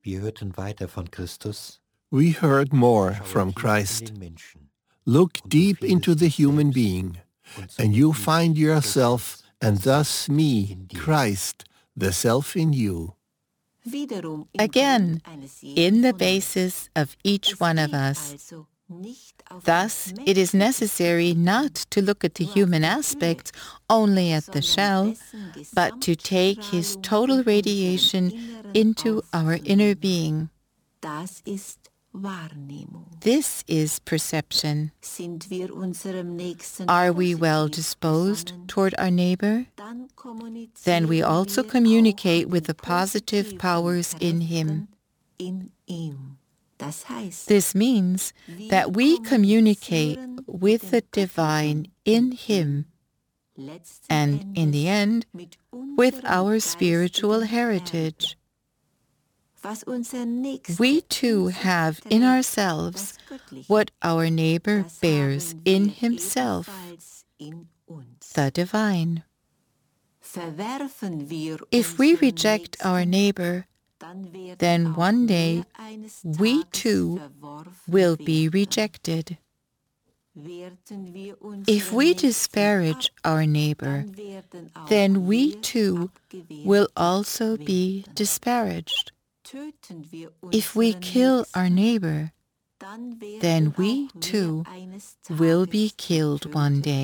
Wir hörten weiter von Christus. We heard more from Christ. Look deep into the human being, and you find yourself, and thus me, Christ, the self in you. Again, in the basis of each one of us. Thus, it is necessary not to look at the human aspect only at the shell, but to take his total radiation into our inner being. This is perception. Are we well disposed toward our neighbor? Then we also communicate with the positive powers in him. This means that we communicate with the divine in him, and in the end, with our spiritual heritage. We too have in ourselves what our neighbor bears in himself, the divine. If we reject our neighbor, then one day we too will be rejected. If we disparage our neighbor, then we too will also be disparaged. If we kill our neighbor, then we too will be killed one day.